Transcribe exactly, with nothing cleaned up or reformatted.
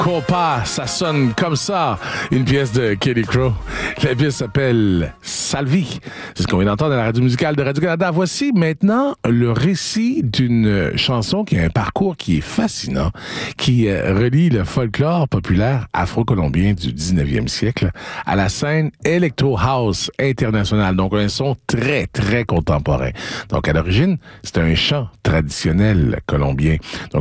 Copa, ça sonne comme ça. Une pièce de Kelly Crow. La pièce s'appelle Salvi. C'est ce qu'on vient d'entendre dans la radio musicale de Radio-Canada. Voici maintenant le récit d'une chanson qui a un parcours qui est fascinant, qui euh, relie le folklore populaire afro-colombien du dix-neuvième siècle à la scène Electro House internationale. Donc un son très, très contemporain. Donc à l'origine, c'est un chant traditionnel colombien. Donc